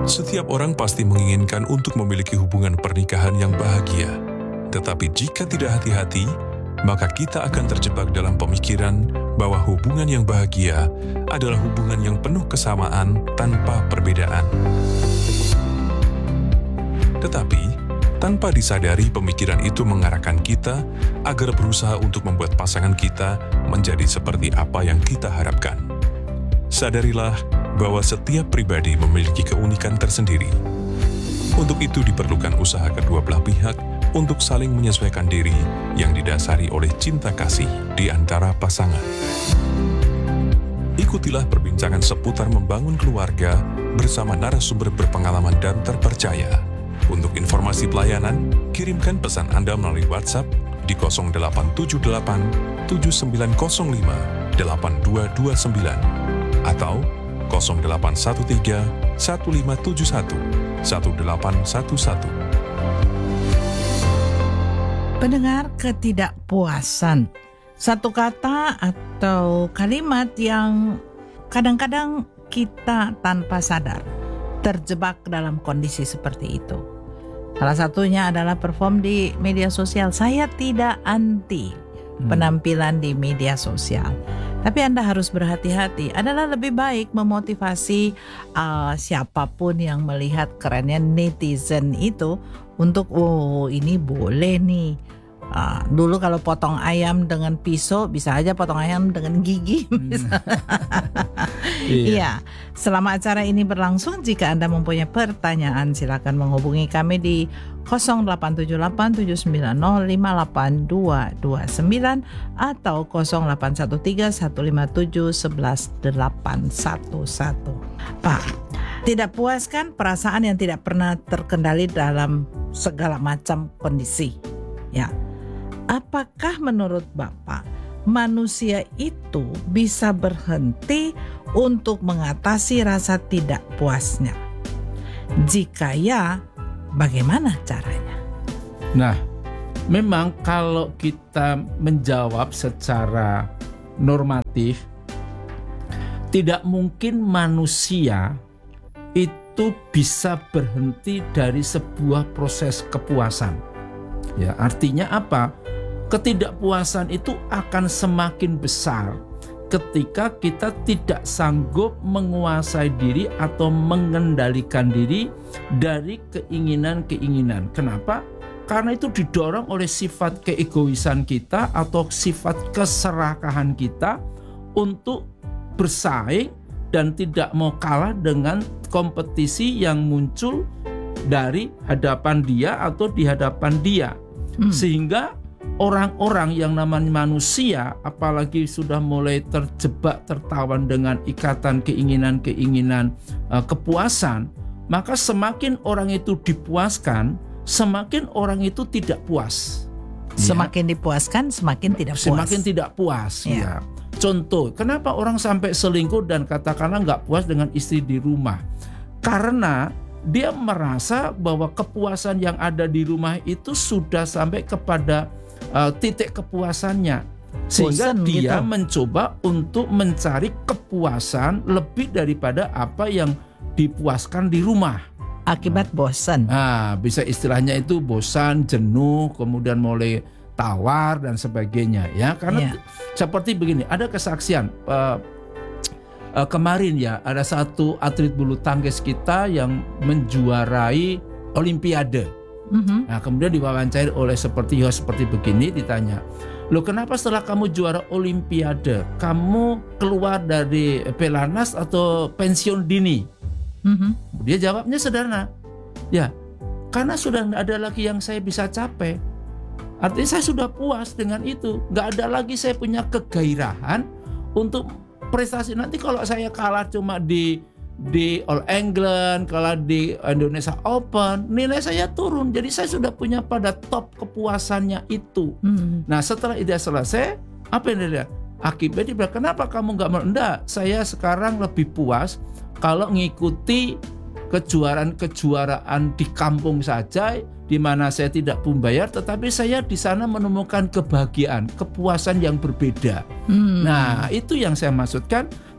Setiap orang pasti menginginkan untuk memiliki hubungan pernikahan yang bahagia. Tetapi jika tidak hati-hati, maka kita akan terjebak dalam pemikiran bahwa hubungan yang bahagia adalah hubungan yang penuh kesamaan tanpa perbedaan. Tetapi, tanpa disadari pemikiran itu mengarahkan kita agar berusaha untuk membuat pasangan kita menjadi seperti apa yang kita harapkan. Sadarilah bahwa setiap pribadi memiliki keunikan tersendiri. Untuk itu diperlukan usaha kedua belah pihak untuk saling menyesuaikan diri yang didasari oleh cinta kasih di antara pasangan. Ikutilah perbincangan seputar membangun keluarga bersama narasumber berpengalaman dan terpercaya. Untuk informasi pelayanan, kirimkan pesan Anda melalui WhatsApp di 0878 7905 8229 atau 0813 1571 1811. Pendengar, ketidakpuasan, satu kata atau kalimat yang kadang-kadang kita tanpa sadar terjebak dalam kondisi seperti itu. Salah satunya adalah perform di media sosial. Saya tidak anti penampilan di media sosial, tapi Anda harus berhati-hati. Adalah lebih baik memotivasi siapapun yang melihat kerennya netizen itu untuk ini boleh nih. Dulu kalau potong ayam dengan pisau, bisa aja potong ayam dengan gigi. Iya. Selama acara ini berlangsung, jika Anda mempunyai pertanyaan, silakan menghubungi kami di 0878 790 58229 atau 0813 157 11811. Pak, tidak puas kan perasaan yang tidak pernah terkendali dalam segala macam kondisi. Ya. Apakah menurut Bapak manusia itu bisa berhenti untuk mengatasi rasa tidak puasnya? Jika ya, bagaimana caranya? Nah, memang kalau kita menjawab secara normatif, tidak mungkin manusia itu bisa berhenti dari sebuah proses kepuasan. Ya, artinya apa? Ketidakpuasan itu akan semakin besar ketika kita tidak sanggup menguasai diri atau mengendalikan diri dari keinginan-keinginan. Kenapa? Karena itu didorong oleh sifat keegoisan kita atau sifat keserakahan kita untuk bersaing dan tidak mau kalah dengan kompetisi yang muncul dari hadapan dia atau di hadapan dia. Sehingga orang-orang yang namanya manusia, apalagi sudah mulai terjebak, tertawan dengan ikatan keinginan-keinginan kepuasan, maka semakin orang itu dipuaskan, semakin orang itu tidak puas. Semakin dipuaskan, semakin tidak puas. Semakin tidak puas. Ya. Contoh, kenapa orang sampai selingkuh dan katakanlah nggak puas dengan istri di rumah? Karena dia merasa bahwa kepuasan yang ada di rumah itu sudah sampai kepada titik kepuasannya, sehingga bosan dia gitu. mencoba untuk mencari kepuasan lebih daripada apa yang dipuaskan di rumah. Akibat bosan. Bisa istilahnya itu bosan, jenuh, kemudian mulai tawar dan sebagainya, ya. Karena seperti begini, ada kesaksian kemarin ya, ada satu atlet bulu tangkis kita yang menjuarai Olimpiade. Nah, kemudian diwawancarai oleh seperti begini, ditanya, "Loh, kenapa setelah kamu juara Olimpiade, kamu keluar dari pelatnas atau pensiun dini?" Dia jawabnya sederhana, "Ya, karena sudah tidak ada lagi yang saya bisa capai. Artinya saya sudah puas dengan itu. Gak ada lagi saya punya kegairahan untuk prestasi. Nanti kalau saya kalah cuma di All England, kalah di Indonesia Open, nilai saya turun. Jadi saya sudah punya pada top kepuasannya itu." Nah, setelah itu selesai, apa yang dia lihat? Akibatnya dia bilang, "Kenapa kamu gak mau?" "Enggak, saya sekarang lebih puas kalau ngikuti kejuaraan di kampung saja, di mana saya tidak membayar, tetapi saya di sana menemukan kebahagiaan, kepuasan yang berbeda." Nah, itu yang saya maksudkan.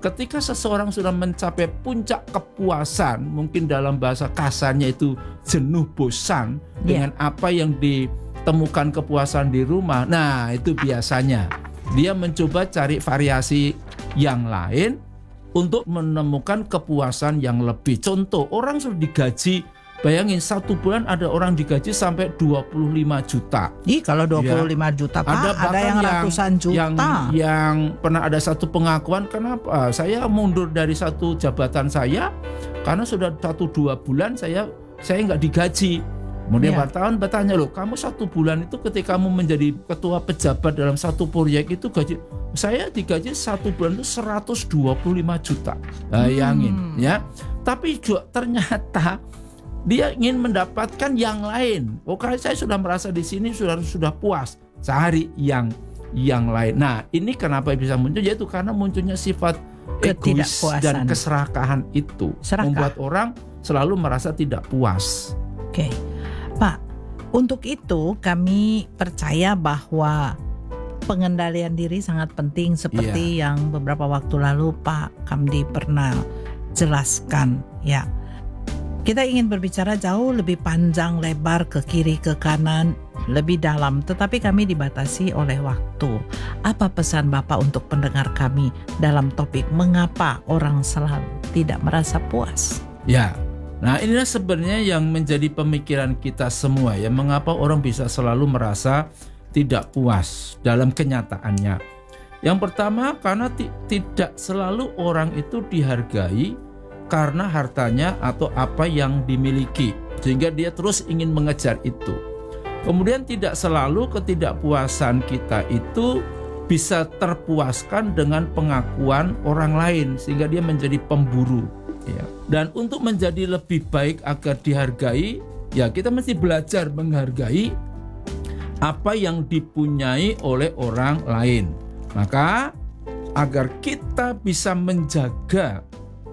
ketika seseorang sudah mencapai puncak kepuasan, mungkin dalam bahasa kasarnya itu jenuh bosan dengan apa yang ditemukan kepuasan di rumah. Nah, itu biasanya dia mencoba cari variasi yang lain untuk menemukan kepuasan yang lebih. Contoh, orang sudah digaji, bayangin 1 bulan ada orang digaji sampai 25 juta. Kalau 25 juta Pak, ada yang ratusan juta. Yang pernah ada satu pengakuan, kenapa saya mundur dari satu jabatan saya karena sudah 1-2 bulan saya nggak digaji. Kemudian wartawan bertanya, loh kamu 1 bulan itu ketika kamu menjadi ketua pejabat dalam satu proyek itu gaji saya digaji 1 bulan itu 125 juta. Bayangin ya. Tapi juga ternyata dia ingin mendapatkan yang lain. Saya sudah merasa di sini sudah puas, cari yang lain. Nah, ini kenapa bisa muncul, yaitu karena munculnya sifat egois dan keserakahan itu membuat orang selalu merasa tidak puas. Oke, Pak. Untuk itu kami percaya bahwa pengendalian diri sangat penting, seperti yang beberapa waktu lalu Pak Kamdi pernah jelaskan, ya. Kita ingin berbicara jauh lebih panjang lebar, ke kiri ke kanan, lebih dalam, tetapi kami dibatasi oleh waktu. Apa pesan Bapak untuk pendengar kami dalam topik mengapa orang selalu tidak merasa puas? Ya, nah inilah sebenarnya yang menjadi pemikiran kita semua ya, mengapa orang bisa selalu merasa tidak puas dalam kenyataannya. Yang pertama, karena tidak selalu orang itu dihargai karena hartanya atau apa yang dimiliki, sehingga dia terus ingin mengejar itu. Kemudian tidak selalu ketidakpuasan kita itu bisa terpuaskan dengan pengakuan orang lain, sehingga dia menjadi pemburu. Ya. Dan untuk menjadi lebih baik agar dihargai, ya kita mesti belajar menghargai apa yang dipunyai oleh orang lain. Maka agar kita bisa menjaga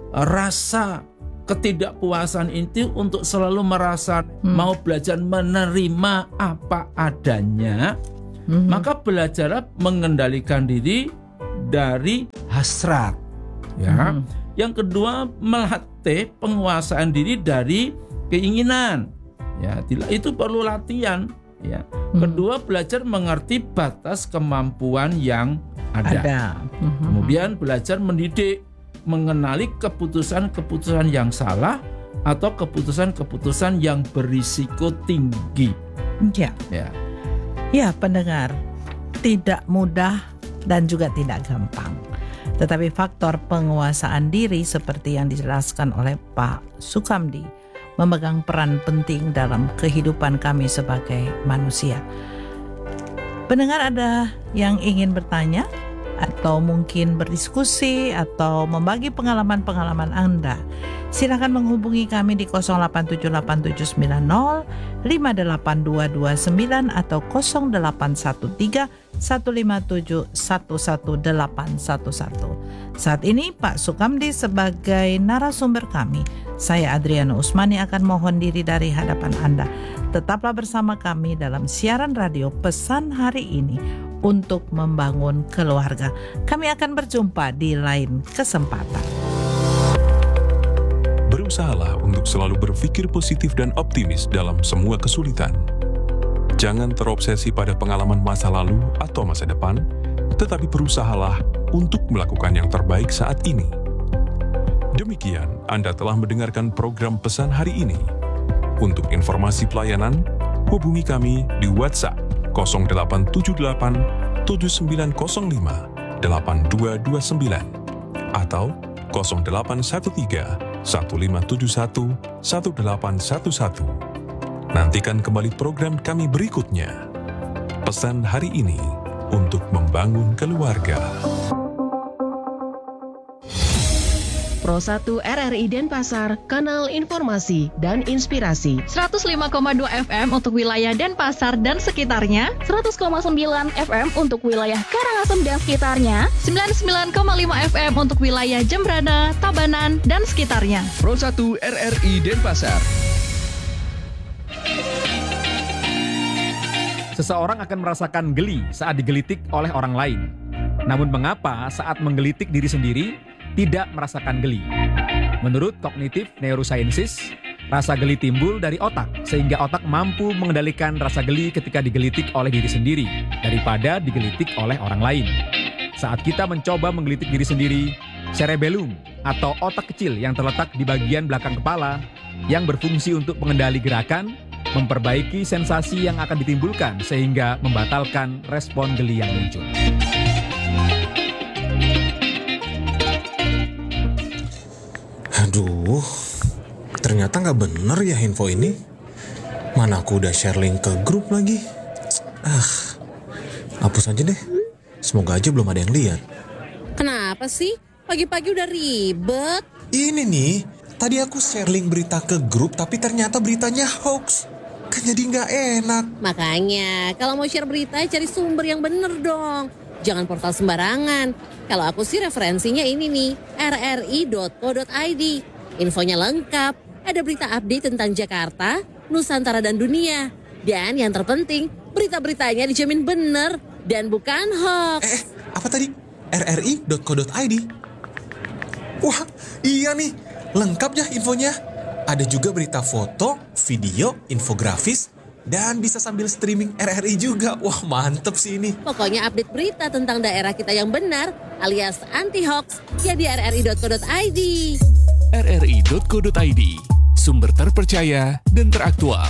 rasa ketidakpuasan itu untuk selalu merasa mau belajar menerima apa adanya, maka belajarlah mengendalikan diri dari hasrat. Ya. Yang kedua, melatih penguasaan diri dari keinginan. Ya, itu perlu latihan. Ya. Kedua, belajar mengerti batas kemampuan yang ada. Kemudian belajar mendidik, mengenali keputusan-keputusan yang salah atau keputusan-keputusan yang berisiko tinggi. Ya, pendengar, tidak mudah dan juga tidak gampang. Tetapi faktor penguasaan diri seperti yang dijelaskan oleh Pak Sukamdi memegang peran penting dalam kehidupan kami sebagai manusia. Pendengar, ada yang ingin bertanya atau mungkin berdiskusi atau membagi pengalaman-pengalaman Anda, silakan menghubungi kami di 087870582229 atau 0813-157-11811. Saat ini Pak Sukamdi sebagai narasumber kami, saya Adriana Usmani akan mohon diri dari hadapan Anda. Tetaplah bersama kami dalam siaran radio Pesan Hari Ini untuk membangun keluarga. Kami akan berjumpa di lain kesempatan. Berusahalah untuk selalu berpikir positif dan optimis dalam semua kesulitan. Jangan terobsesi pada pengalaman masa lalu atau masa depan, tetapi berusahalah untuk melakukan yang terbaik saat ini. Demikian, Anda telah mendengarkan program Pesan Hari Ini. Untuk informasi pelayanan, hubungi kami di WhatsApp 0878 7905 8229 atau 0813 1571 1811. Nantikan kembali program kami berikutnya. Pesan Hari Ini untuk membangun keluarga. Pro 1 RRI Denpasar, kanal informasi dan inspirasi. 105,2 FM untuk wilayah Denpasar dan sekitarnya, 100,9 FM untuk wilayah Karangasem dan sekitarnya, 99,5 FM untuk wilayah Jembrana, Tabanan, dan sekitarnya. Pro 1 RRI Denpasar. Seseorang akan merasakan geli saat digelitik oleh orang lain. Namun mengapa saat menggelitik diri sendiri, tidak merasakan geli. Menurut Cognitive Neurosciences, rasa geli timbul dari otak, sehingga otak mampu mengendalikan rasa geli ketika digelitik oleh diri sendiri daripada digelitik oleh orang lain. Saat kita mencoba menggelitik diri sendiri, cerebellum atau otak kecil yang terletak di bagian belakang kepala yang berfungsi untuk mengendali gerakan, memperbaiki sensasi yang akan ditimbulkan sehingga membatalkan respon geli yang muncul. Aduh, ternyata nggak bener ya info ini. Mana aku udah share link ke grup lagi. Hapus aja deh. Semoga aja belum ada yang lihat. Kenapa sih? Pagi-pagi udah ribet. Ini nih, tadi aku share link berita ke grup tapi ternyata beritanya hoax. Kan jadi nggak enak. Makanya, kalau mau share berita cari sumber yang bener dong. Jangan portal sembarangan. Kalau aku sih referensinya ini nih, rri.co.id. Infonya lengkap, ada berita update tentang Jakarta, Nusantara dan dunia. Dan yang terpenting, berita-beritanya dijamin bener dan bukan hoax. Apa tadi? rri.co.id? Wah, iya nih, lengkap ya infonya. Ada juga berita foto, video, infografis, dan bisa sambil streaming RRI juga. Wah, mantep sih ini. Pokoknya update berita tentang daerah kita yang benar, alias anti-hoax, ya di rri.co.id. rri.co.id, sumber terpercaya dan teraktual.